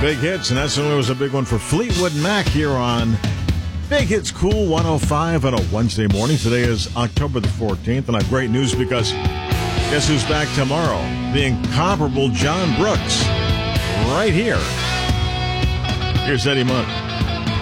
big hits, and that certainly was a big one for Fleetwood Mac here on Big Hits Cool 105 on a Wednesday morning. Today is October the 14th, and I have great news because guess who's back tomorrow? The incomparable John Brooks, right here. Here's Eddie Monk.